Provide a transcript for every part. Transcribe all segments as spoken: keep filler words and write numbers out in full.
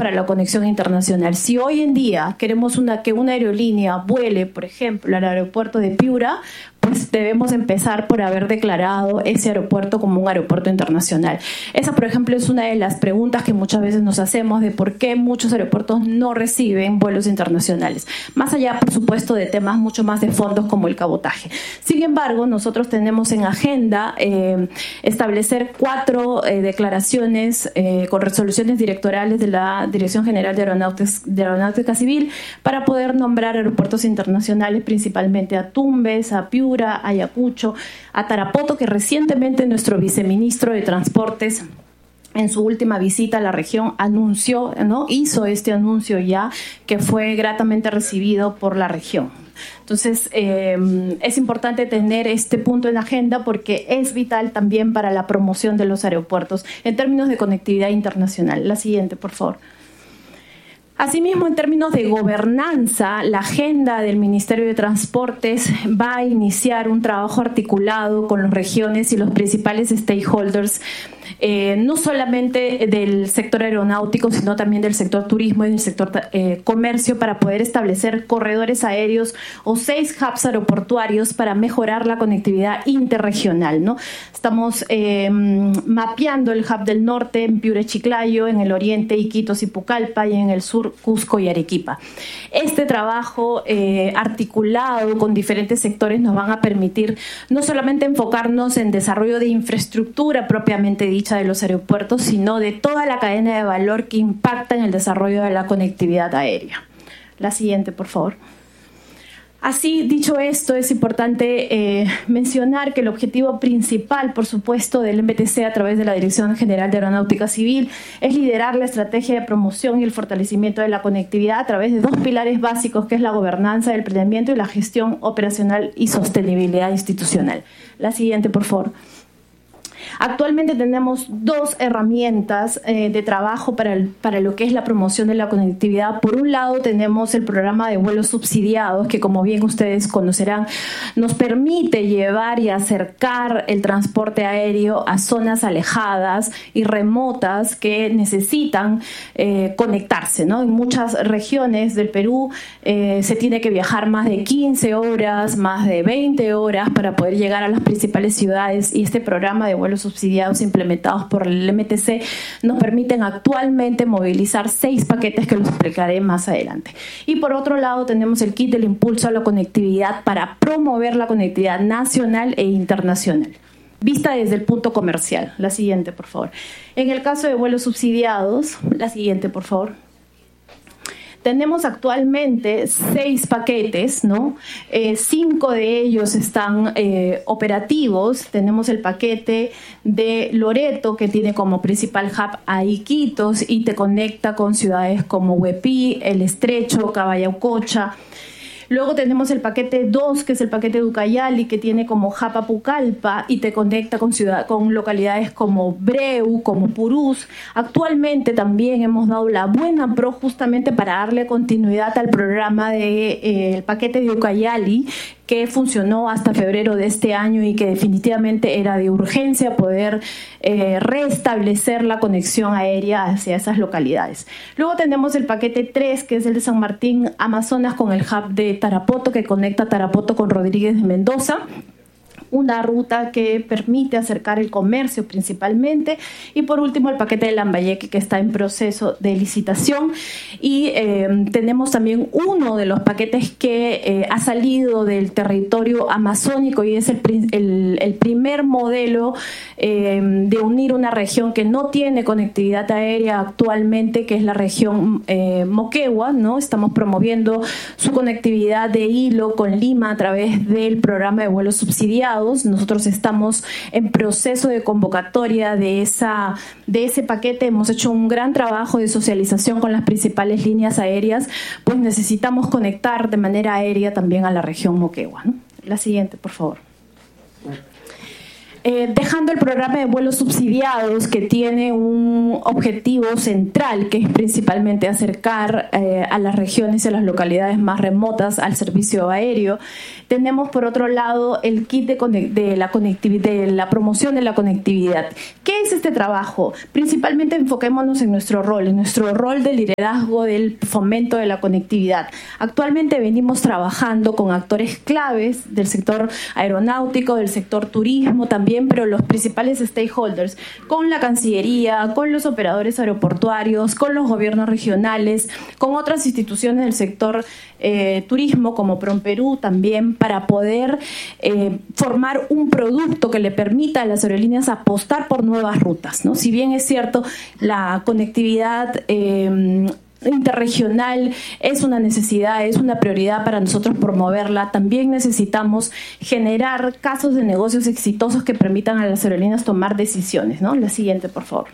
para la conexión internacional. Si hoy en día queremos una, que una aerolínea vuele, por ejemplo, al aeropuerto de Piura, pues debemos empezar por haber declarado ese aeropuerto como un aeropuerto internacional. Esa, por ejemplo, es una de las preguntas que muchas veces nos hacemos de por qué muchos aeropuertos no reciben vuelos internacionales. Más allá, por supuesto, de temas mucho más de fondos como el cabotaje. Sin embargo, nosotros tenemos en agenda eh, establecer cuatro eh, declaraciones eh, con resoluciones directorales de la Dirección General de Aeronáutica, de Aeronáutica Civil para poder nombrar aeropuertos internacionales, principalmente a Tumbes, a Piura, a Ayacucho, a Tarapoto, que recientemente nuestro viceministro de Transportes en su última visita a la región anunció, ¿no? hizo este anuncio ya, que fue gratamente recibido por la región. Entonces, eh, es importante tener este punto en la agenda porque es vital también para la promoción de los aeropuertos en términos de conectividad internacional. La siguiente, por favor. Asimismo, en términos de gobernanza, la agenda del Ministerio de Transportes va a iniciar un trabajo articulado con las regiones y los principales stakeholders, eh, no solamente del sector aeronáutico, sino también del sector turismo y del sector eh, comercio, para poder establecer corredores aéreos o seis hubs aeroportuarios para mejorar la conectividad interregional, ¿no? Estamos eh, mapeando el hub del norte en Piura y Chiclayo, en el oriente Iquitos y Pucallpa, y en el sur Cusco y Arequipa. Este trabajo eh, articulado con diferentes sectores nos van a permitir no solamente enfocarnos en desarrollo de infraestructura propiamente dicha de los aeropuertos, sino de toda la cadena de valor que impacta en el desarrollo de la conectividad aérea. La siguiente, por favor. Así, dicho esto, es importante eh, mencionar que el objetivo principal, por supuesto, del M T C a través de la Dirección General de Aeronáutica Civil es liderar la estrategia de promoción y el fortalecimiento de la conectividad a través de dos pilares básicos, que es la gobernanza del planeamiento y la gestión operacional y sostenibilidad institucional. La siguiente, por favor. Actualmente tenemos dos herramientas eh, de trabajo para, el, para lo que es la promoción de la conectividad. Por un lado, tenemos el programa de vuelos subsidiados, que, como bien ustedes conocerán, nos permite llevar y acercar el transporte aéreo a zonas alejadas y remotas que necesitan eh, conectarse, ¿no? En muchas regiones del Perú eh, se tiene que viajar más de quince horas, más de veinte horas para poder llegar a las principales ciudades, y este programa de vuelos subsidiados implementados por el M T C nos permiten actualmente movilizar seis paquetes que los explicaré más adelante. Y por otro lado, tenemos el kit del impulso a la conectividad para promover la conectividad nacional e internacional, vista desde el punto comercial. La siguiente, por favor. En el caso de vuelos subsidiados, la siguiente, por favor. Tenemos actualmente seis paquetes, ¿no? Eh, cinco de ellos están eh, operativos. Tenemos el paquete de Loreto, que tiene como principal hub a Iquitos y te conecta con ciudades como Huepí, El Estrecho, Cabayaucocha. Luego tenemos el paquete dos, que es el paquete de Ucayali, que tiene como hub a Pucallpa y te conecta con, ciudad, con localidades como Breu, como Purús. Actualmente también hemos dado la buena pro justamente para darle continuidad al programa del de, eh, paquete de Ucayali, que funcionó hasta febrero de este año y que definitivamente era de urgencia poder eh, restablecer la conexión aérea hacia esas localidades. Luego tenemos el paquete tres, que es el de San Martín, Amazonas, con el hub de Tarapoto, que conecta Tarapoto con Rodríguez de Mendoza. Una ruta que permite acercar el comercio principalmente. Y por último, el paquete de Lambayeque, que está en proceso de licitación. Y eh, tenemos también uno de los paquetes que eh, ha salido del territorio amazónico y es el, el, el primer modelo eh, de unir una región que no tiene conectividad aérea actualmente, que es la región eh, Moquegua, ¿no? Estamos promoviendo su conectividad de hilo con Lima a través del programa de vuelos subsidiados. Nosotros estamos en proceso de convocatoria de, esa, de ese paquete. Hemos hecho un gran trabajo de socialización con las principales líneas aéreas, pues necesitamos conectar de manera aérea también a la región Moquegua, ¿no? La siguiente, por favor. Eh, dejando el programa de vuelos subsidiados, que tiene un objetivo central, que es principalmente acercar eh, a las regiones y a las localidades más remotas al servicio aéreo, tenemos por otro lado el kit de, de, la, de la promoción de la conectividad. ¿Qué es este trabajo? Principalmente enfoquémonos en nuestro rol, en nuestro rol de liderazgo del fomento de la conectividad. Actualmente venimos trabajando con actores claves del sector aeronáutico, del sector turismo también, pero los principales stakeholders, con la Cancillería, con los operadores aeroportuarios, con los gobiernos regionales, con otras instituciones del sector eh, turismo como PROMPERÚ también, para poder eh, formar un producto que le permita a las aerolíneas apostar por nuevas rutas, ¿no? Si bien es cierto, la conectividad eh, interregional es una necesidad, es una prioridad para nosotros promoverla, también necesitamos generar casos de negocios exitosos que permitan a las aerolíneas tomar decisiones, ¿no? La siguiente, por favor.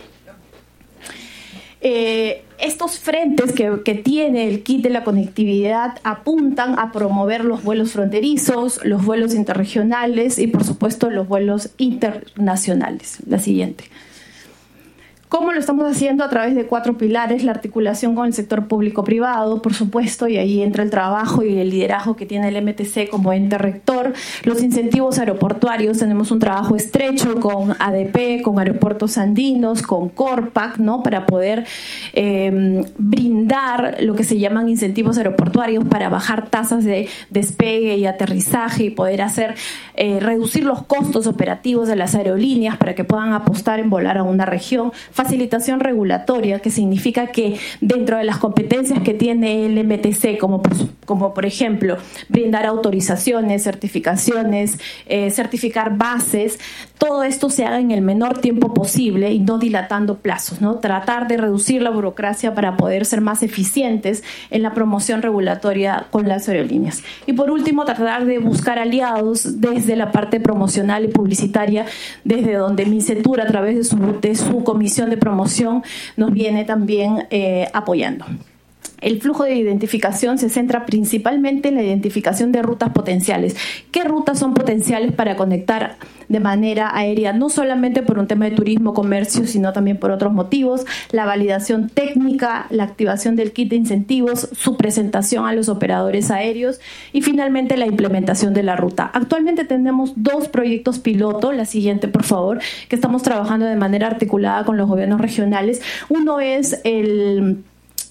Eh, estos frentes que, que tiene el kit de la conectividad apuntan a promover los vuelos fronterizos, los vuelos interregionales y, por supuesto, los vuelos internacionales. La siguiente. ¿Cómo lo estamos haciendo? A través de cuatro pilares: la articulación con el sector público-privado, por supuesto, y ahí entra el trabajo y el liderazgo que tiene el M T C como ente rector; los incentivos aeroportuarios, tenemos un trabajo estrecho con A D P, con Aeropuertos Andinos, con Corpac, ¿no? Para poder eh, brindar lo que se llaman incentivos aeroportuarios para bajar tasas de despegue y aterrizaje y poder hacer eh, reducir los costos operativos de las aerolíneas para que puedan apostar en volar a una región. Facilitación regulatoria, que significa que dentro de las competencias que tiene el M T C, como por, como por ejemplo brindar autorizaciones, certificaciones, eh, certificar bases, todo esto se haga en el menor tiempo posible y no dilatando plazos, ¿no? Tratar de reducir la burocracia para poder ser más eficientes en la promoción regulatoria con las aerolíneas. Y por último, tratar de buscar aliados desde la parte promocional y publicitaria, desde donde MINCETUR, a través de su, de su comisión de promoción, nos viene también eh, apoyando. El flujo de identificación se centra principalmente en la identificación de rutas potenciales. ¿Qué rutas son potenciales para conectar de manera aérea? No solamente por un tema de turismo, comercio, sino también por otros motivos. La validación técnica, la activación del kit de incentivos, su presentación a los operadores aéreos y finalmente la implementación de la ruta. Actualmente tenemos dos proyectos piloto, la siguiente por favor, que estamos trabajando de manera articulada con los gobiernos regionales. Uno es el...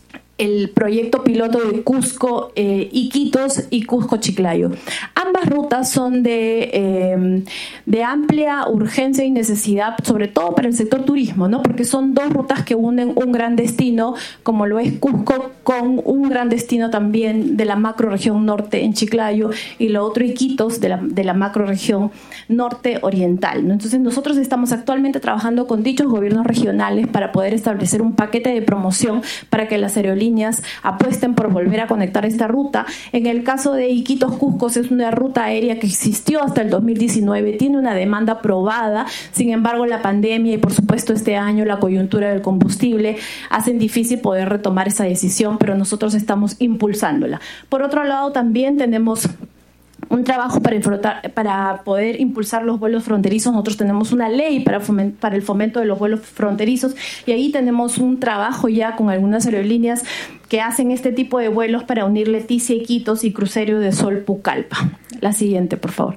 el proyecto piloto de Cusco, eh, Iquitos y Cusco-Chiclayo. Ambas rutas son de, eh, de amplia urgencia y necesidad, sobre todo para el sector turismo, ¿no? Porque son dos rutas que unen un gran destino, como lo es Cusco, con un gran destino también de la macroregión norte en Chiclayo, y lo otro Iquitos de la, de la macroregión norte oriental, ¿no? Entonces nosotros estamos actualmente trabajando con dichos gobiernos regionales para poder establecer un paquete de promoción para que las aerolíneas apuesten por volver a conectar esta ruta. En el caso de Iquitos Cusco, es una ruta aérea que existió hasta el dos mil diecinueve, tiene una demanda aprobada, sin embargo la pandemia y por supuesto este año la coyuntura del combustible hacen difícil poder retomar esa decisión, pero nosotros estamos impulsándola. Por otro lado, también tenemos un trabajo para, para poder impulsar los vuelos fronterizos. Nosotros tenemos una ley para, foment, para el fomento de los vuelos fronterizos y ahí tenemos un trabajo ya con algunas aerolíneas que hacen este tipo de vuelos para unir Leticia, Iquitos y Crucero de Sol Pucallpa. La siguiente, por favor.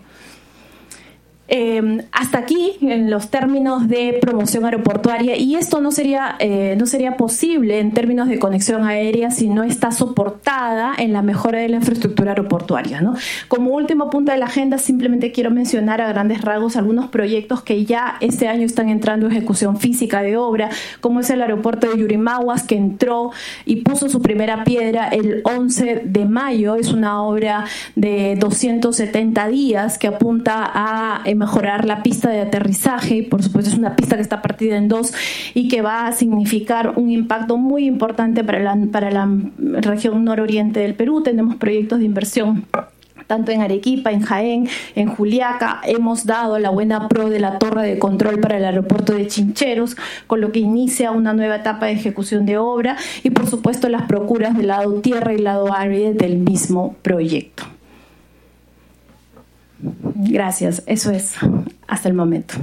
Eh, hasta aquí en los términos de promoción aeroportuaria, y esto no sería, eh, no sería posible en términos de conexión aérea si no está soportada en la mejora de la infraestructura aeroportuaria, ¿no? Como último punto de la agenda, simplemente quiero mencionar a grandes rasgos algunos proyectos que ya este año están entrando en ejecución física de obra, como es el aeropuerto de Yurimaguas, que entró y puso su primera piedra el once de mayo. Es una obra de doscientos setenta días que apunta a mejorar la pista de aterrizaje, y por supuesto es una pista que está partida en dos y que va a significar un impacto muy importante para la, para la región nororiente del Perú. Tenemos proyectos de inversión tanto en Arequipa, en Jaén, en Juliaca. Hemos dado la buena pro de la torre de control para el aeropuerto de Chincheros, con lo que inicia una nueva etapa de ejecución de obra, y por supuesto las procuras del lado tierra y lado aire del mismo proyecto. Gracias, eso es hasta el momento.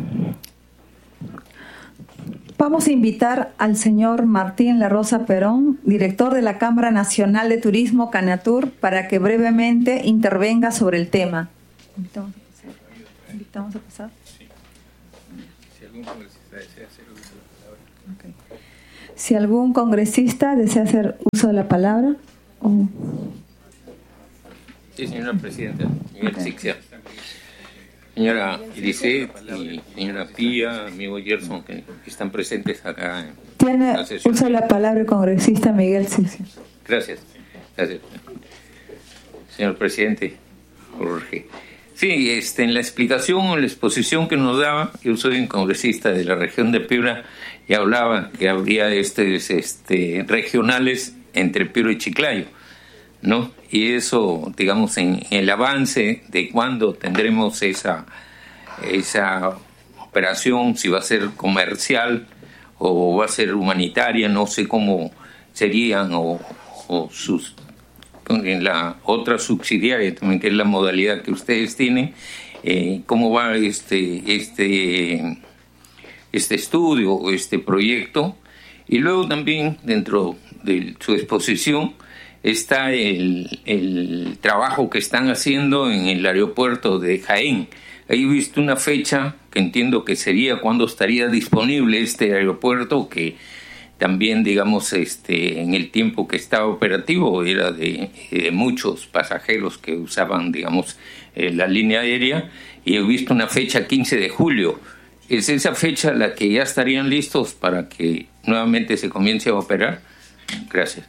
Vamos a invitar al señor Martín Larrosa Perón, director de la Cámara Nacional de Turismo, Canatur, para que brevemente intervenga sobre el tema. ¿Invitamos a pasar? ¿Invitamos a pasar? Sí. Si algún congresista desea hacer uso de la palabra. Okay. Si algún congresista desea hacer uso de la palabra. Oh. Sí, señora presidenta. Miguel Okay. Sixia. Señora Irisette y señora Pía, amigo Gerson, que están presentes acá en Tiene la sesión. uso de la palabra el congresista Miguel Sixia. Gracias. Gracias. Señor presidente Jorge. Sí, este, en la explicación o en la exposición que nos daba, yo soy un congresista de la región de Piura y hablaba que habría este, este, regionales entre Piura y Chiclayo, ¿no? Y eso, digamos, en el avance de cuándo tendremos esa, esa operación, si va a ser comercial o va a ser humanitaria, no sé cómo serían, o, o sus, en la otra subsidiaria también, que es la modalidad que ustedes tienen, eh, cómo va este, este, este estudio, este proyecto. Y luego también, dentro de su exposición, está el, el trabajo que están haciendo en el aeropuerto de Jaén. Ahí he visto una fecha que entiendo que sería cuando estaría disponible este aeropuerto, que también, digamos, este, en el tiempo que estaba operativo era de, de muchos pasajeros que usaban, digamos, eh, la línea aérea, y he visto una fecha quince de julio. ¿Es esa fecha la que ya estarían listos para que nuevamente se comience a operar? Gracias.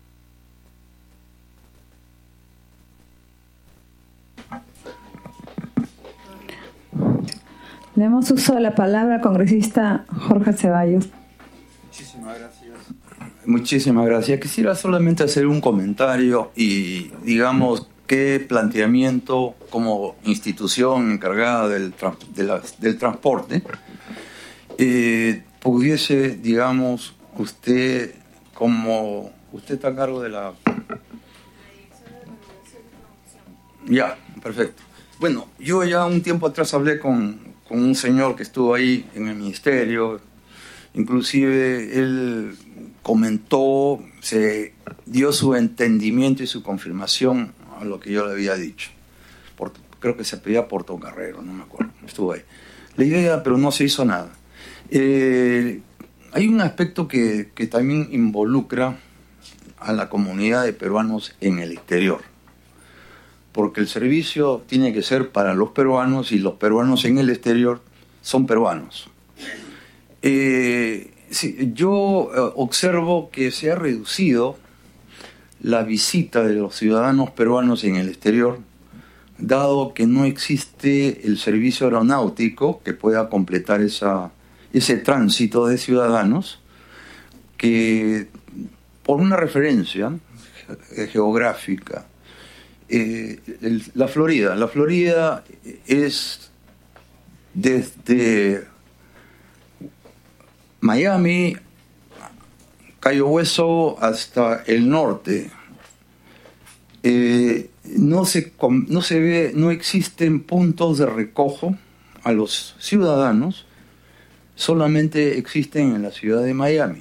Le damos uso de la palabra al congresista Jorge Ceballos. Muchísimas gracias. Muchísimas gracias. Quisiera solamente hacer un comentario y, digamos, qué planteamiento como institución encargada del, tra- de la, del transporte eh, pudiese, digamos, usted, como usted está a cargo de la... Ya, perfecto. Bueno, yo ya un tiempo atrás hablé con, con un señor que estuvo ahí en el ministerio. Inclusive él comentó, se dio su entendimiento y su confirmación a lo que yo le había dicho. Por, creo que se pedía Portocarrero, no me acuerdo, estuvo ahí. La idea, pero no se hizo nada. Eh, hay un aspecto que, que también involucra a la comunidad de peruanos en el exterior, porque el servicio tiene que ser para los peruanos y los peruanos en el exterior son peruanos. Eh, sí, yo eh, observo que se ha reducido la visita de los ciudadanos peruanos en el exterior, dado que no existe el servicio aeronáutico que pueda completar esa, ese tránsito de ciudadanos, que por una referencia geográfica, eh, el, la Florida, la Florida es desde Miami, Cayo Hueso hasta el norte. Eh, no se, no se ve, no existen puntos de recojo a los ciudadanos, solamente existen en la ciudad de Miami.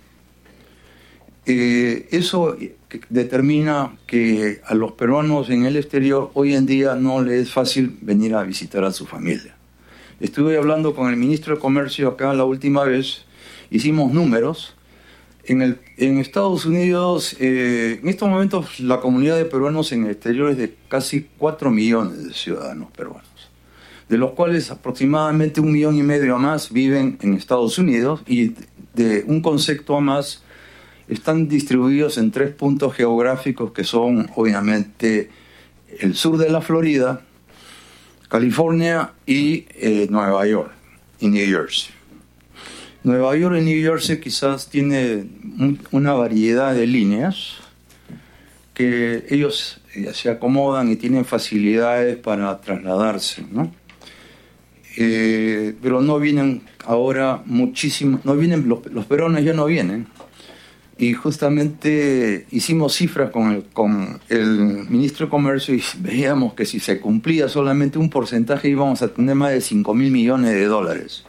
Eh, eso determina que a los peruanos en el exterior hoy en día no les es fácil venir a visitar a su familia. Estuve hablando con el ministro de Comercio acá la última vez, hicimos números. En, el, en Estados Unidos, eh, en estos momentos, la comunidad de peruanos en el exterior es de casi cuatro millones de ciudadanos peruanos, de los cuales aproximadamente un millón y medio a más viven en Estados Unidos, y de un concepto a más están distribuidos en tres puntos geográficos que son, obviamente, el sur de la Florida, California y eh, Nueva York y New Jersey. Nueva York y New Jersey quizás tiene una variedad de líneas que ellos se acomodan y tienen facilidades para trasladarse, ¿no? Eh, pero no vienen ahora muchísimo, no vienen, los, los peruanos ya no vienen. Y justamente hicimos cifras con el, con el ministro de Comercio y veíamos que si se cumplía solamente un porcentaje íbamos a tener más de cinco mil millones de dólares.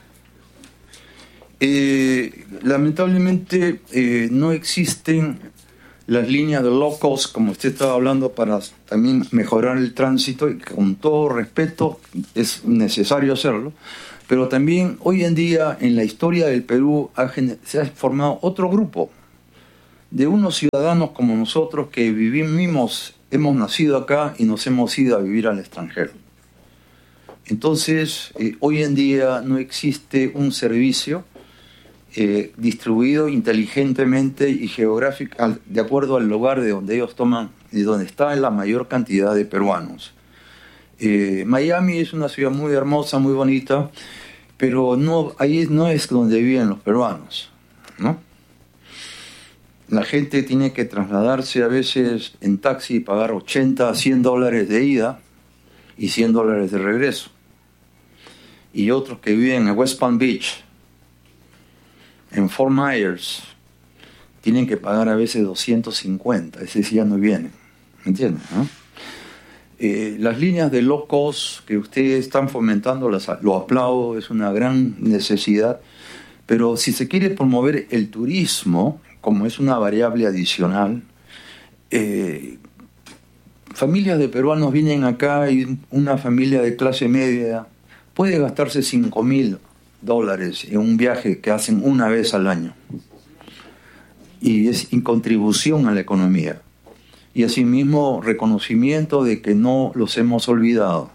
Eh, lamentablemente eh, no existen las líneas de low cost, como usted estaba hablando, para también mejorar el tránsito, y con todo respeto es necesario hacerlo, pero también hoy en día en la historia del Perú ha, se ha formado otro grupo de unos ciudadanos como nosotros que vivimos, hemos nacido acá y nos hemos ido a vivir al extranjero. Entonces, eh, hoy en día no existe un servicio eh, distribuido inteligentemente y geográfico de acuerdo al lugar de donde ellos toman y donde está la mayor cantidad de peruanos. Eh, Miami es una ciudad muy hermosa, muy bonita, pero no, ahí no es donde viven los peruanos, ¿no? La gente tiene que trasladarse a veces en taxi y pagar ochenta a cien dólares de ida y cien dólares de regreso. Y otros que viven en West Palm Beach, en Fort Myers, tienen que pagar a veces doscientos cincuenta, ese sí ya no viene, ¿me entienden? ¿No? Eh, las líneas de low cost que ustedes están fomentando, las, lo aplaudo, es una gran necesidad, pero si se quiere promover el turismo, como es una variable adicional, eh, familias de peruanos vienen acá y una familia de clase media puede gastarse cinco mil dólares en un viaje que hacen una vez al año. Y es en contribución a la economía. Y asimismo reconocimiento de que no los hemos olvidado.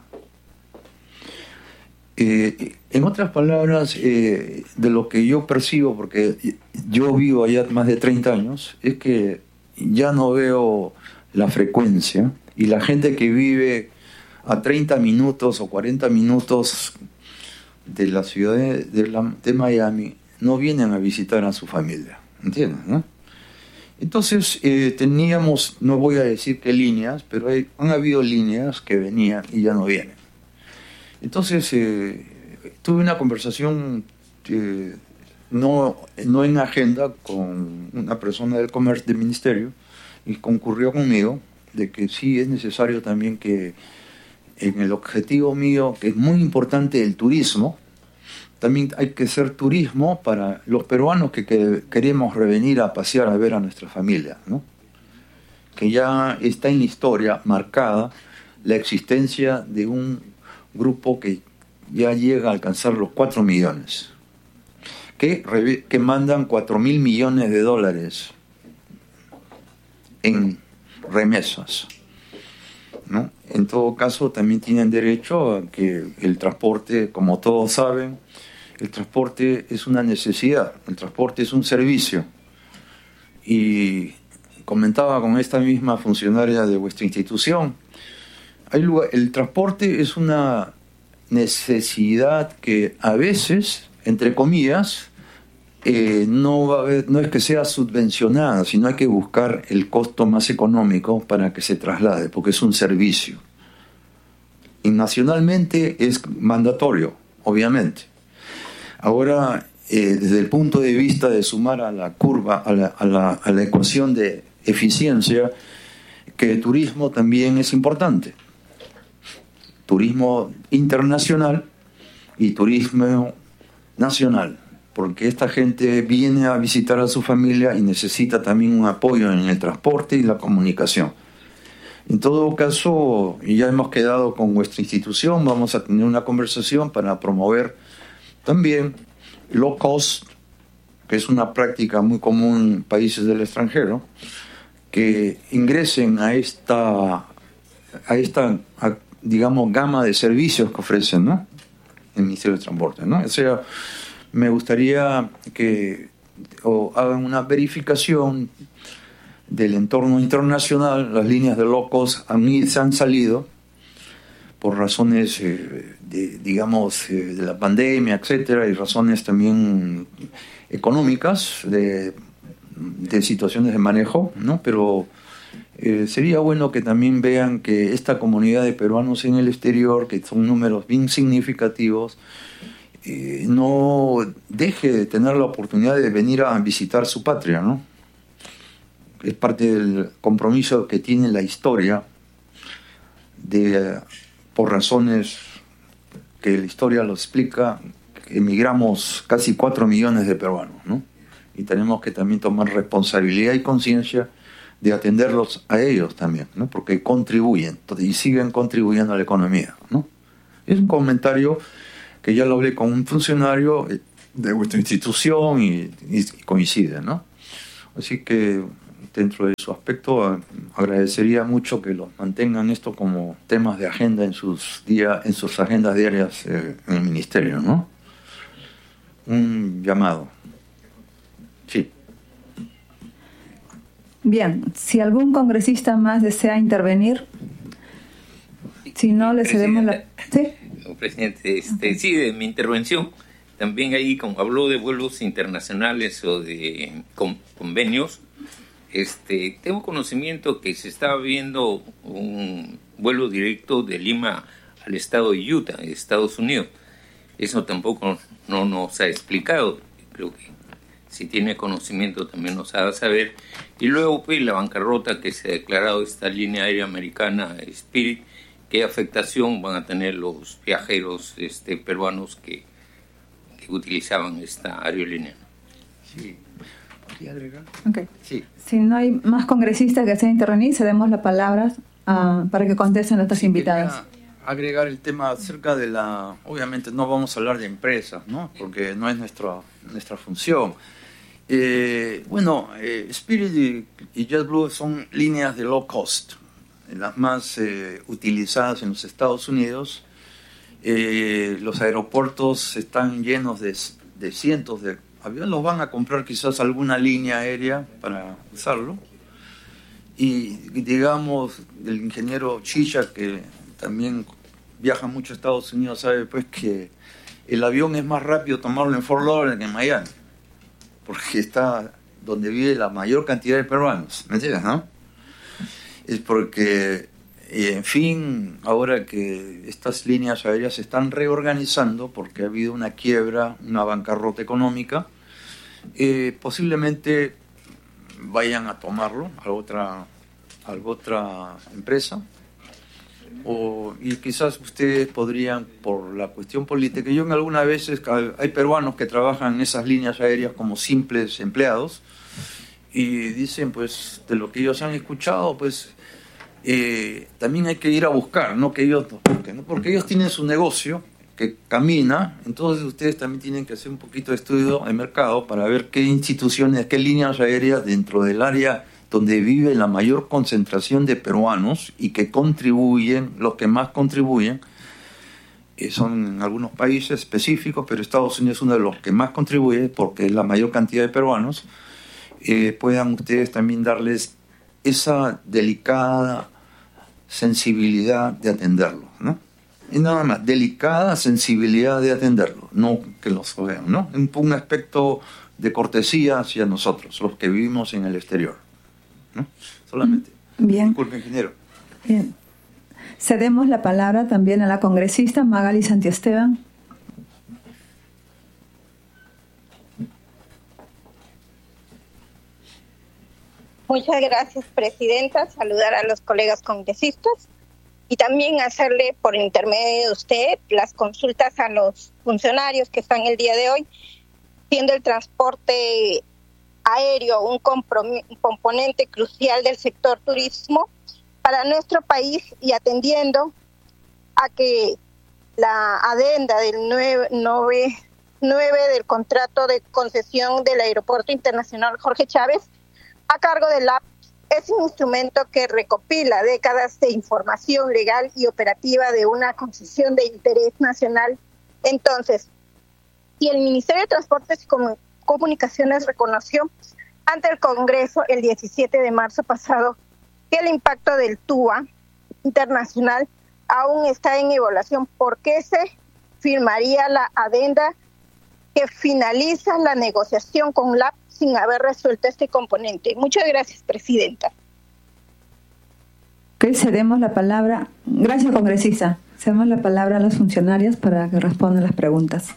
Eh, en otras palabras, eh, de lo que yo percibo, porque yo vivo allá más de treinta años, es que ya no veo la frecuencia y la gente que vive a treinta minutos o cuarenta minutos de la ciudad de, de, la, de Miami no vienen a visitar a su familia, ¿entiendes? ¿No? Entonces eh, teníamos, no voy a decir qué líneas, pero hay, han habido líneas que venían y ya no vienen. Entonces, eh, tuve una conversación eh, no, no en agenda con una persona del comercio del ministerio y concurrió conmigo de que sí es necesario también que en el objetivo mío, que es muy importante el turismo, también hay que hacer turismo para los peruanos que, que queremos revenir a pasear a ver a nuestra familia, ¿no? Que ya está en la historia marcada la existencia de un grupo que ya llega a alcanzar los cuatro millones, que, que mandan cuatro mil millones de dólares en remesas, ¿no? En todo caso, también tienen derecho a que el transporte, como todos saben, el transporte es una necesidad, el transporte es un servicio. Y comentaba con esta misma funcionaria de vuestra institución, hay lugar, el transporte es una necesidad que a veces, entre comillas, eh, no, va a haber, no es que sea subvencionada, sino hay que buscar el costo más económico para que se traslade, porque es un servicio. Y nacionalmente es mandatorio, obviamente. Ahora, eh, desde el punto de vista de sumar a la curva, a la, a la, a la ecuación de eficiencia, que el turismo también es importante. Turismo internacional y turismo nacional, porque esta gente viene a visitar a su familia y necesita también un apoyo en el transporte y la comunicación. En todo caso, ya hemos quedado con vuestra institución, vamos a tener una conversación para promover también low cost, que es una práctica muy común en países del extranjero, que ingresen a esta, a esta a, digamos, gama de servicios que ofrecen, ¿no? El Ministerio de Transporte, ¿no? O sea, me gustaría que o hagan una verificación del entorno internacional. Las líneas de low cost han, se han salido por razones, eh, de, digamos, eh, de la pandemia, etcétera, y razones también económicas, de, de situaciones de manejo, ¿no? Pero Eh, sería bueno que también vean que esta comunidad de peruanos en el exterior, que son números bien significativos, eh, no deje de tener la oportunidad de venir a visitar su patria, ¿no? es parte del compromiso que tiene la historia de, por razones que la historia lo explica, emigramos casi cuatro millones de peruanos, ¿no? Y tenemos que también tomar responsabilidad y conciencia de atenderlos a ellos también, ¿no? Porque contribuyen y siguen contribuyendo a la economía, ¿no? Es un comentario que ya lo hablé con un funcionario de vuestra institución y, y coincide, ¿no? Así que dentro de su aspecto agradecería mucho que los mantengan esto como temas de agenda en sus día, en sus agendas diarias eh, en el ministerio, ¿no? Un llamado. Sí. Bien, si algún congresista más desea intervenir, si no, le cedemos la... ¿Sí? Presidente, este, sí, de mi intervención, también ahí, como habló de vuelos internacionales o de con, convenios, este, tengo conocimiento que se está viendo un vuelo directo de Lima al estado de Utah, Estados Unidos. Eso tampoco no nos ha explicado. Creo que si tiene conocimiento también nos haga saber. Y luego, pues, la bancarrota que se ha declarado esta línea aérea americana Spirit, qué afectación van a tener los viajeros este, peruanos que, que utilizaban esta aerolínea. Sí. ¿Podría agregar? Okay. Sí. Si no hay más congresistas que desean intervenir, cedemos la palabra uh, para que contesten nuestras sí, invitadas. Agregar el tema acerca de la... Obviamente no vamos a hablar de empresas, ¿no? Porque no es nuestra, nuestra función. Eh, bueno, eh, Spirit y, y JetBlue son líneas de low cost, las más eh, utilizadas en los Estados Unidos. Eh, los aeropuertos están llenos de, de cientos de aviones. Los van a comprar quizás alguna línea aérea para usarlo. Y digamos, el ingeniero Chicha, que también viaja mucho a Estados Unidos, sabe pues que el avión es más rápido tomarlo en Fort Lauderdale que en Miami, porque está donde vive la mayor cantidad de peruanos, ¿me entiendes, no? Es porque, en fin, ahora que estas líneas aéreas se están reorganizando porque ha habido una quiebra, una bancarrota económica, eh, posiblemente vayan a tomarlo a otra, a otra empresa, o, y quizás ustedes podrían, por la cuestión política, yo en algunas veces, hay peruanos que trabajan en esas líneas aéreas como simples empleados, y dicen, pues, de lo que ellos han escuchado, pues, eh, también hay que ir a buscar, no que ellos nos busquen, ¿no? Porque ellos tienen su negocio que camina, entonces ustedes también tienen que hacer un poquito de estudio de mercado para ver qué instituciones, qué líneas aéreas dentro del área donde vive la mayor concentración de peruanos y que contribuyen, los que más contribuyen, eh, son en algunos países específicos, pero Estados Unidos es uno de los que más contribuye porque es la mayor cantidad de peruanos. Eh, puedan ustedes también darles esa delicada sensibilidad de atenderlo, ¿no? Y nada más, delicada sensibilidad de atenderlo, no que los vean, ¿no? Un, un aspecto de cortesía hacia nosotros, los que vivimos en el exterior, ¿no? Solamente. Bien. Disculpe, ingeniero. Bien. Cedemos la palabra también a la congresista Magali Santiesteban. Muchas gracias, presidenta. Saludar a los colegas congresistas y también hacerle por intermedio de usted las consultas a los funcionarios que están el día de hoy, siendo el transporte aéreo un, un componente crucial del sector turismo para nuestro país y atendiendo a que la adenda del nueve del contrato de concesión del Aeropuerto Internacional Jorge Chávez a cargo del A P es un instrumento que recopila décadas de información legal y operativa de una concesión de interés nacional. Entonces, si el Ministerio de Transportes y Comunicaciones reconoció ante el Congreso el diecisiete de marzo pasado que el impacto del T U A internacional aún está en evaluación, ¿por qué se firmaría la adenda que finaliza la negociación con la A P sin haber resuelto este componente? Muchas gracias, presidenta. Ok, cedemos la palabra. Gracias, congresista. Cedemos la palabra a los funcionarios para que respondan las preguntas.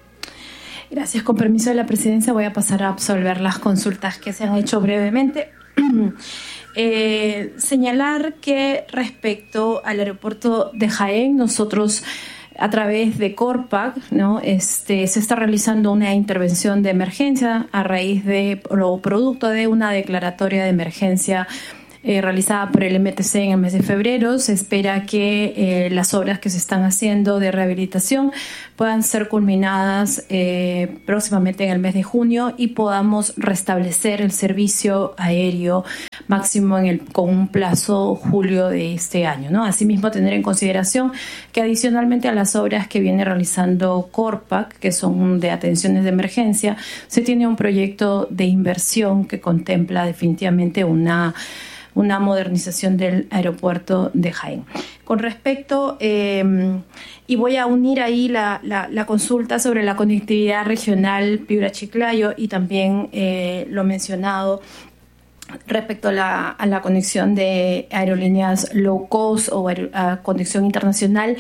Gracias. Con permiso de la presidencia voy a pasar a absolver las consultas que se han hecho brevemente. Eh, señalar que respecto al aeropuerto de Jaén, nosotros a través de Corpac, ¿no? este, se está realizando una intervención de emergencia a raíz de, o producto de una declaratoria de emergencia Eh, realizada por el M T C en el mes de febrero. Se espera que eh, las obras que se están haciendo de rehabilitación puedan ser culminadas eh, próximamente en el mes de junio y podamos restablecer el servicio aéreo máximo en el, con un plazo julio de este año, ¿no? Asimismo, tener en consideración que adicionalmente a las obras que viene realizando Corpac, que son de atenciones de emergencia, se tiene un proyecto de inversión que contempla definitivamente una una modernización del aeropuerto de Jaén. Con respecto, eh, y voy a unir ahí la, la, la consulta sobre la conectividad regional Piura-Chiclayo y también eh, lo mencionado respecto a la, a la conexión de aerolíneas low cost o aer, a conexión internacional.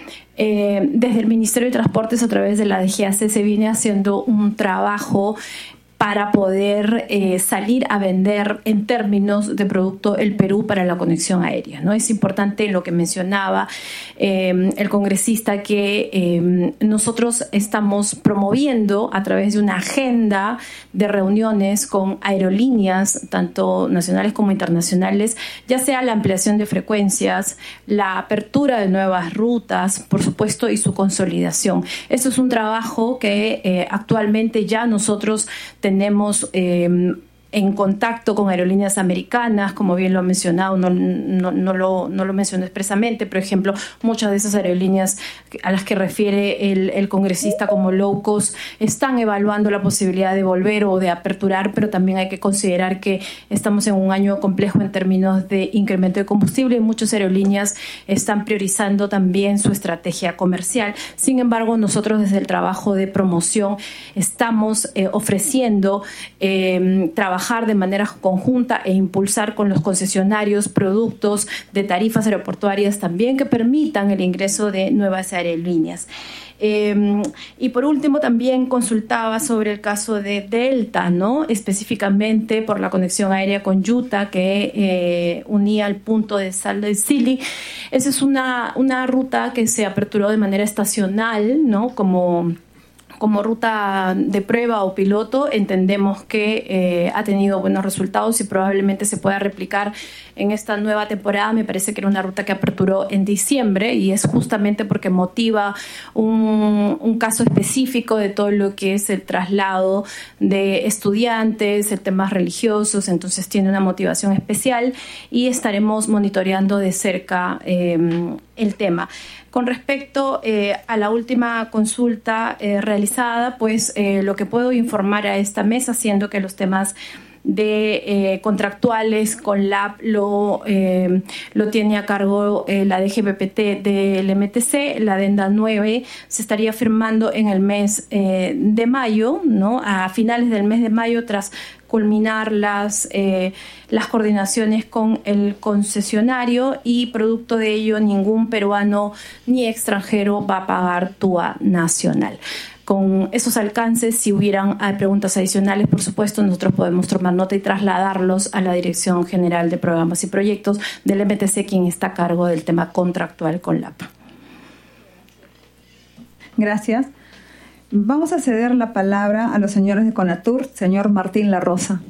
Eh, desde el Ministerio de Transportes, a través de la D G A C, se viene haciendo un trabajo para poder eh, salir a vender en términos de producto el Perú para la conexión aérea, ¿no? Es importante lo que mencionaba eh, el congresista, que eh, nosotros estamos promoviendo a través de una agenda de reuniones con aerolíneas, tanto nacionales como internacionales, ya sea la ampliación de frecuencias, la apertura de nuevas rutas, por supuesto, y su consolidación. Esto es un trabajo que eh, actualmente ya nosotros tenemos Tenemos eh, en contacto con aerolíneas americanas, como bien lo ha mencionado, no, no, no, lo, no lo mencionó expresamente. Por ejemplo, muchas de esas aerolíneas a las que refiere el, el congresista como low cost están evaluando la posibilidad de volver o de aperturar, pero también hay que considerar que estamos en un año complejo en términos de incremento de combustible y muchas aerolíneas están priorizando también su estrategia comercial. Sin embargo, nosotros desde el trabajo de promoción estamos eh, ofreciendo eh, trabajar de manera conjunta e impulsar con los concesionarios productos de tarifas aeroportuarias también que permitan el ingreso de nuevas aerolíneas. Eh, y por último, también consultaba sobre el caso de Delta, ¿no? Específicamente por la conexión aérea con Utah que eh, unía el punto de Salt Lake City. Esa es una, una ruta que se aperturó de manera estacional, ¿no? Como como ruta de prueba o piloto. Entendemos que eh, ha tenido buenos resultados y probablemente se pueda replicar en esta nueva temporada. Me parece que era una ruta que aperturó en diciembre y es justamente porque motiva un, un caso específico de todo lo que es el traslado de estudiantes, el temas religiosos, entonces tiene una motivación especial y estaremos monitoreando de cerca eh, el tema. Con respecto eh, a la última consulta eh, realizada, pues eh, lo que puedo informar a esta mesa, siendo que los temas de eh, contractuales con L A P lo, eh, lo tiene a cargo eh, la D G P P T del M T C, la adenda nueve se estaría firmando en el mes eh, de mayo, ¿no? A finales del mes de mayo, tras culminar las, eh, las coordinaciones con el concesionario, y producto de ello ningún peruano ni extranjero va a pagar T U A nacional. Con esos alcances, si hubieran preguntas adicionales, por supuesto, nosotros podemos tomar nota y trasladarlos a la Dirección General de Programas y Proyectos del M T C, quien está a cargo del tema contractual con L A P. Gracias. Vamos a ceder la palabra a los señores de CONATUR. Señor Martín La Rosa.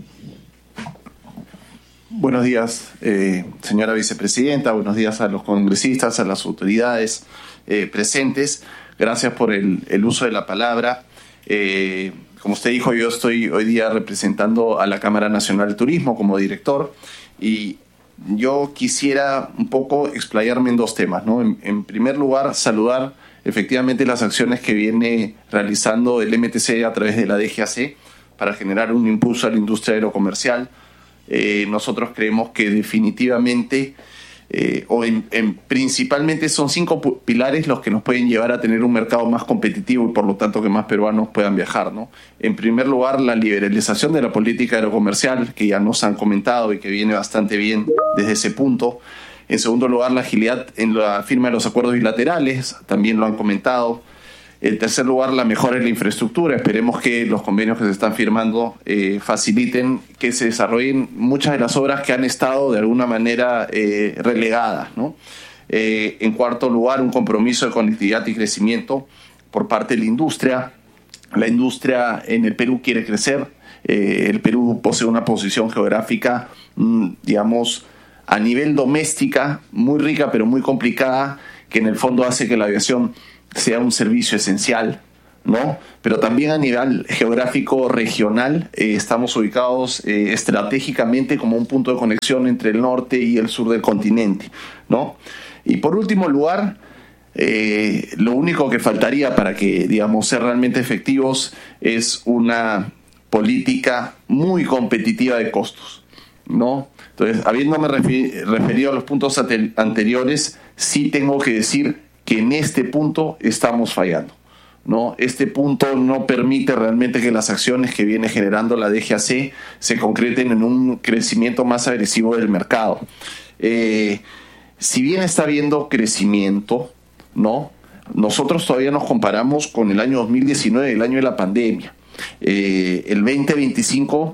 Buenos días, eh, señora vicepresidenta. Buenos días a los congresistas, a las autoridades eh, presentes. Gracias por el, el uso de la palabra. Eh, como usted dijo, yo estoy hoy día representando a la Cámara Nacional de Turismo como director, y yo quisiera un poco explayarme en dos temas, ¿no? En, en primer lugar, saludar efectivamente las acciones que viene realizando el M T C a través de la D G A C para generar un impulso a la industria aerocomercial. Eh, nosotros creemos que definitivamente Eh, o en, en, principalmente son cinco pilares los que nos pueden llevar a tener un mercado más competitivo y por lo tanto que más peruanos puedan viajar, ¿no? En primer lugar, la liberalización de la política aerocomercial, que ya nos han comentado y que viene bastante bien desde ese punto. En segundo lugar, la agilidad en la firma de los acuerdos bilaterales, también lo han comentado. En tercer lugar, la mejora en la infraestructura. Esperemos que los convenios que se están firmando eh, faciliten que se desarrollen muchas de las obras que han estado de alguna manera eh, relegadas, ¿no? Eh, en cuarto lugar, un compromiso de conectividad y crecimiento por parte de la industria. La industria en el Perú quiere crecer. Eh, el Perú posee una posición geográfica, mmm, digamos, a nivel doméstica, muy rica pero muy complicada, que en el fondo hace que la aviación sea un servicio esencial, ¿no? Pero también a nivel geográfico regional eh, estamos ubicados eh, estratégicamente como un punto de conexión entre el norte y el sur del continente, ¿no? Y por último lugar, eh, lo único que faltaría para que, digamos, ser realmente efectivos es una política muy competitiva de costos, ¿no? Entonces, habiéndome refi- referido a los puntos ate- anteriores, sí tengo que decir que en este punto estamos fallando, ¿no? Este punto no permite realmente que las acciones que viene generando la D G A C se concreten en un crecimiento más agresivo del mercado. Eh, si bien está habiendo crecimiento, ¿no? Nosotros todavía nos comparamos con el año dos mil diecinueve, el año de la pandemia. Eh, el veinte veinticinco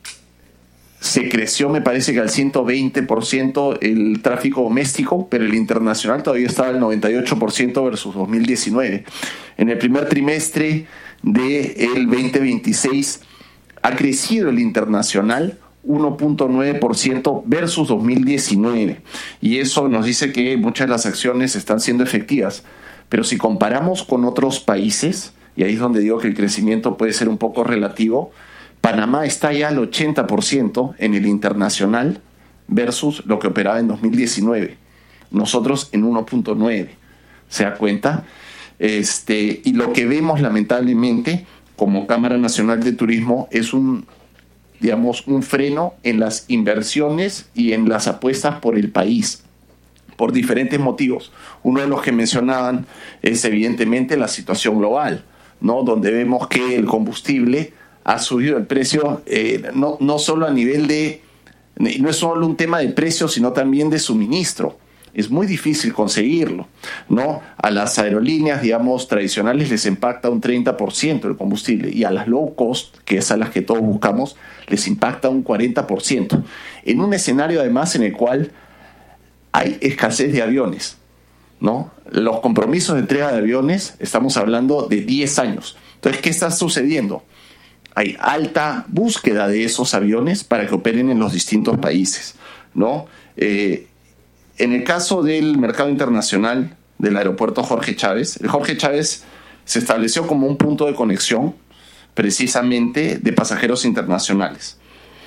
se creció, me parece que al ciento veinte por ciento el tráfico doméstico, pero el internacional todavía estaba al noventa y ocho por ciento versus dos mil diecinueve. En el primer trimestre del veinte veintiséis ha crecido el internacional uno punto nueve por ciento versus dos mil diecinueve, y eso nos dice que muchas de las acciones están siendo efectivas. Pero si comparamos con otros países, y ahí es donde digo que el crecimiento puede ser un poco relativo, Panamá está ya al ochenta por ciento en el internacional versus lo que operaba en dos mil diecinueve. Nosotros en uno punto nueve. ¿Se da cuenta? Este, y lo que vemos lamentablemente como Cámara Nacional de Turismo es un, digamos, un freno en las inversiones y en las apuestas por el país, por diferentes motivos. Uno de los que mencionaban es evidentemente la situación global, ¿no? Donde vemos que el combustible ha subido el precio, eh, no, no solo a nivel de, no es solo un tema de precio, sino también de suministro. Es muy difícil conseguirlo, ¿no? A las aerolíneas, digamos, tradicionales les impacta un treinta por ciento el combustible, y a las low cost, que es a las que todos buscamos, les impacta un cuarenta por ciento. En un escenario además en el cual hay escasez de aviones, ¿no? Los compromisos de entrega de aviones, estamos hablando de diez años. Entonces, ¿qué está sucediendo? Hay alta búsqueda de esos aviones para que operen en los distintos países, ¿no? Eh, en el caso del mercado internacional del aeropuerto Jorge Chávez, el Jorge Chávez se estableció como un punto de conexión precisamente de pasajeros internacionales.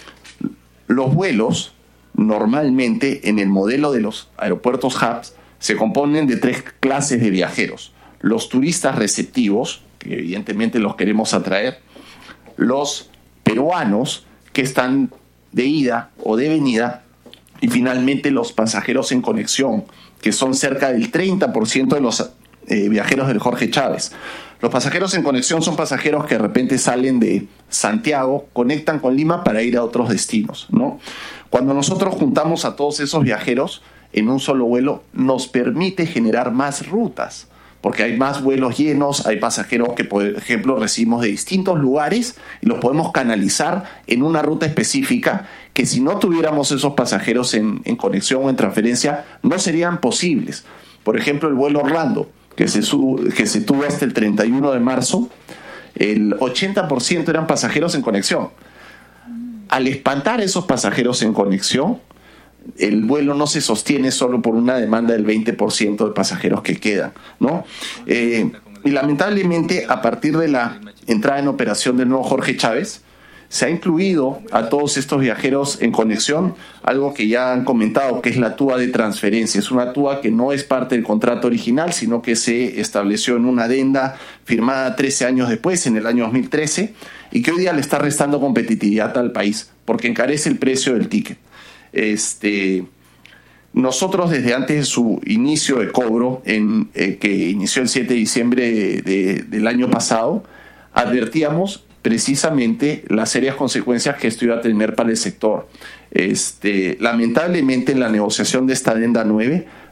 Los vuelos normalmente en el modelo de los aeropuertos hubs se componen de tres clases de viajeros: los turistas receptivos, que evidentemente los queremos atraer; los peruanos, que están de ida o de venida; y finalmente los pasajeros en conexión, que son cerca del treinta por ciento de los eh, viajeros del Jorge Chávez. Los pasajeros en conexión son pasajeros que de repente salen de Santiago, conectan con Lima para ir a otros destinos, ¿no? Cuando nosotros juntamos a todos esos viajeros en un solo vuelo, nos permite generar más rutas, porque hay más vuelos llenos, hay pasajeros que, por ejemplo, recibimos de distintos lugares y los podemos canalizar en una ruta específica que, si no tuviéramos esos pasajeros en, en conexión o en transferencia, no serían posibles. Por ejemplo, el vuelo Orlando, que se, sub, que se tuvo hasta el treinta y uno de marzo, el ochenta por ciento eran pasajeros en conexión. Al espantar esos pasajeros en conexión, el vuelo no se sostiene solo por una demanda del veinte por ciento de pasajeros que quedan, ¿no? Eh, y lamentablemente, a partir de la entrada en operación del nuevo Jorge Chávez, se ha incluido a todos estos viajeros en conexión algo que ya han comentado, que es la TUA de transferencia. Es una TUA que no es parte del contrato original, sino que se estableció en una adenda firmada trece años después, en el año dos mil trece, y que hoy día le está restando competitividad al país, porque encarece el precio del ticket. Este, nosotros, desde antes de su inicio de cobro, en, eh, que inició el siete de diciembre de, de, del año pasado, advertíamos precisamente las serias consecuencias que esto iba a tener para el sector. Este, lamentablemente, en la negociación de esta adenda nueve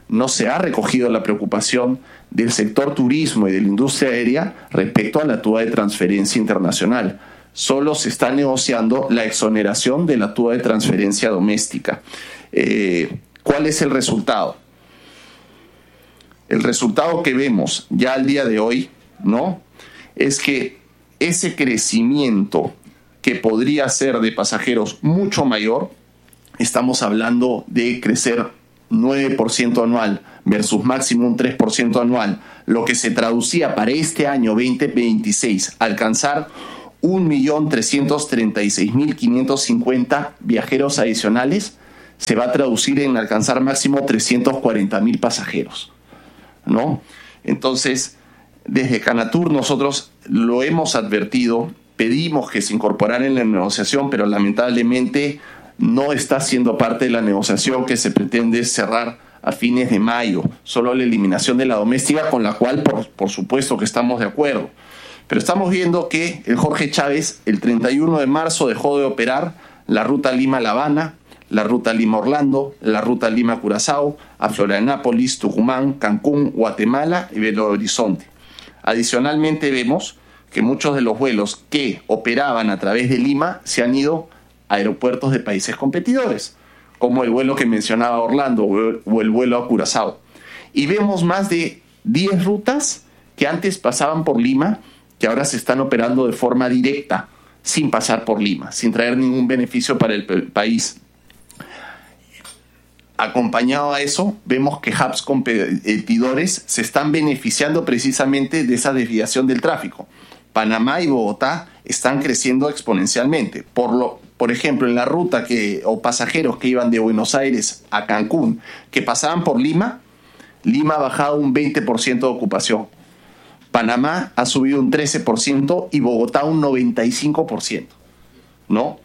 no se ha recogido la preocupación del sector turismo y de la industria aérea respecto a la TUA de transferencia internacional. Solo se está negociando la exoneración de la TUA de transferencia doméstica. Eh, ¿Cuál es el resultado? El resultado que vemos ya al día de hoy, ¿no?, es que ese crecimiento que podría ser de pasajeros mucho mayor, estamos hablando de crecer nueve por ciento anual versus máximo un tres por ciento anual, lo que se traducía para este año veinte veintiséis, alcanzar un millón trescientos treinta y seis mil quinientos cincuenta viajeros adicionales, se va a traducir en alcanzar máximo trescientos cuarenta mil pasajeros, ¿no? Entonces, desde Canatur nosotros lo hemos advertido, pedimos que se incorporara en la negociación, pero lamentablemente no está siendo parte de la negociación que se pretende cerrar a fines de mayo, solo la eliminación de la doméstica, con la cual por, por supuesto que estamos de acuerdo. Pero estamos viendo que el Jorge Chávez el treinta y uno de marzo dejó de operar la ruta Lima-La Habana, la ruta Lima-Orlando, la ruta Lima-Curazao, a Florianópolis, Tucumán, Cancún, Guatemala y Belo Horizonte. Adicionalmente vemos que muchos de los vuelos que operaban a través de Lima se han ido a aeropuertos de países competidores, como el vuelo que mencionaba Orlando o el vuelo a Curazao. Y vemos más de diez rutas que antes pasaban por Lima, que ahora se están operando de forma directa, sin pasar por Lima, sin traer ningún beneficio para el país. Acompañado a eso, vemos que hubs competidores se están beneficiando precisamente de esa desviación del tráfico. Panamá y Bogotá están creciendo exponencialmente. Por, lo, por ejemplo, en la ruta que, o pasajeros que iban de Buenos Aires a Cancún, que pasaban por Lima, Lima ha bajado un veinte por ciento de ocupación. Panamá ha subido un trece por ciento y Bogotá un noventa y cinco por ciento, ¿no?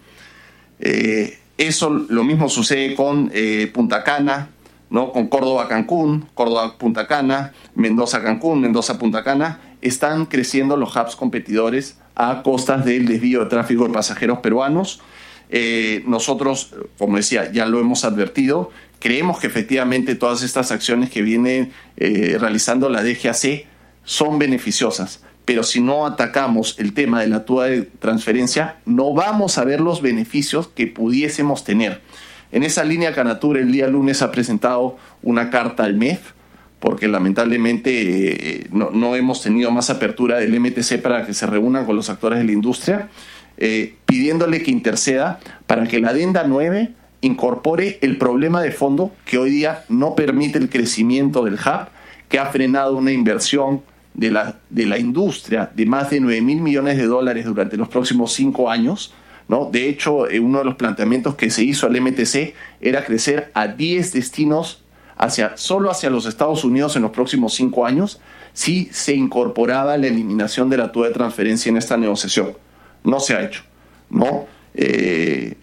Eh, eso lo mismo sucede con eh, Punta Cana, ¿no?, con Córdoba-Cancún, Córdoba-Punta Cana, Mendoza-Cancún, Mendoza-Punta Cana. Están creciendo los hubs competidores a costas del desvío de tráfico de pasajeros peruanos. Eh, nosotros, como decía, ya lo hemos advertido, creemos que efectivamente todas estas acciones que viene eh, realizando la D G A C son beneficiosas, pero si no atacamos el tema de la TUA de transferencia, no vamos a ver los beneficios que pudiésemos tener. En esa línea, Canatur el día lunes ha presentado una carta al M E F, porque lamentablemente eh, no, no hemos tenido más apertura del M T C para que se reúnan con los actores de la industria, eh, pidiéndole que interceda para que la adenda nueve incorpore el problema de fondo que hoy día no permite el crecimiento del hub, que ha frenado una inversión de la, de la industria de más de nueve mil millones de dólares durante los próximos cinco años, ¿no? De hecho, eh, uno de los planteamientos que se hizo al M T C era crecer a diez destinos hacia, solo hacia los Estados Unidos en los próximos cinco años si se incorporaba la eliminación de la TUA de transferencia en esta negociación. No se ha hecho, ¿no? Eh,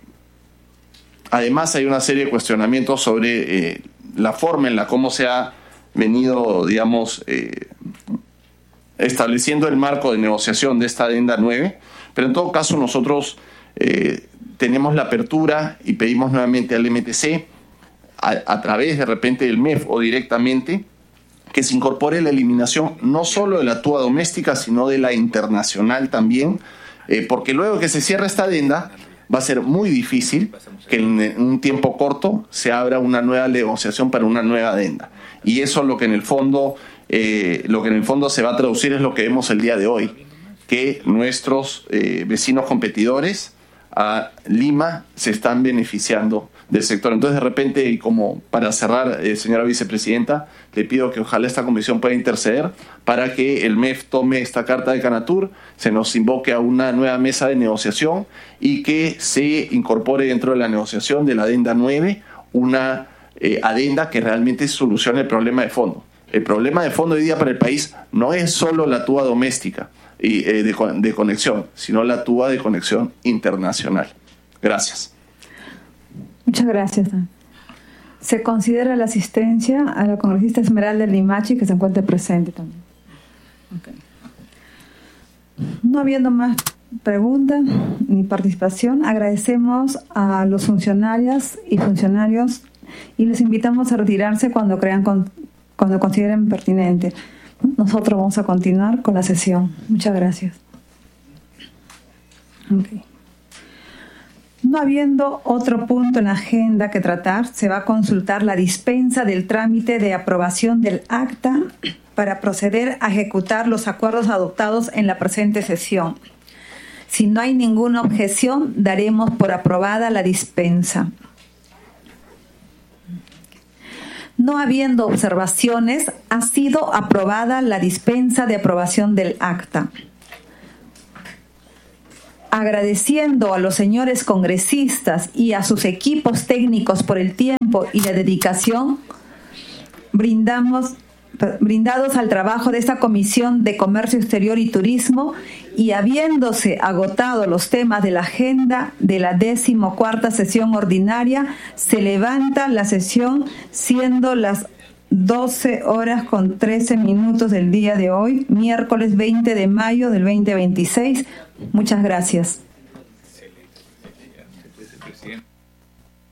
además, hay una serie de cuestionamientos sobre eh, la forma en la cómo se ha venido, digamos, eh, estableciendo el marco de negociación de esta adenda nueve, pero en todo caso nosotros eh, tenemos la apertura y pedimos nuevamente al M T C, a, a través de repente del M E F o directamente, que se incorpore la eliminación no solo de la TUA doméstica, sino de la internacional también, eh, porque luego que se cierre esta adenda, va a ser muy difícil que en un tiempo corto se abra una nueva negociación para una nueva adenda. Y eso lo que en el fondo, eh, lo que en el fondo se va a traducir es lo que vemos el día de hoy, que nuestros eh, vecinos competidores a Lima se están beneficiando del sector. Entonces, de repente, y como para cerrar, eh, señora vicepresidenta, le pido que ojalá esta comisión pueda interceder para que el M E F tome esta carta de Canatur, se nos invoque a una nueva mesa de negociación y que se incorpore dentro de la negociación de la adenda nueve una eh, adenda que realmente solucione el problema de fondo. El problema de fondo hoy día para el país no es solo la TUA doméstica y eh, de, de conexión, sino la TUA de conexión internacional. Gracias. Muchas gracias. Se considera la asistencia a la congresista Esmeralda Limachi, que se encuentre presente también. Okay. No habiendo más preguntas ni participación, agradecemos a los funcionarias y funcionarios y les invitamos a retirarse cuando crean con, cuando consideren pertinente. Nosotros vamos a continuar con la sesión. Muchas gracias. Okay. No habiendo otro punto en la agenda que tratar, se va a consultar la dispensa del trámite de aprobación del acta para proceder a ejecutar los acuerdos adoptados en la presente sesión. Si no hay ninguna objeción, daremos por aprobada la dispensa. No habiendo observaciones, ha sido aprobada la dispensa de aprobación del acta. Agradeciendo a los señores congresistas y a sus equipos técnicos por el tiempo y la dedicación brindamos, brindados al trabajo de esta Comisión de Comercio Exterior y Turismo, y habiéndose agotado los temas de la agenda de la decimocuarta sesión ordinaria, se levanta la sesión siendo las doce horas con trece minutos del día de hoy, miércoles veinte de mayo del veinte veintiséis. Muchas gracias.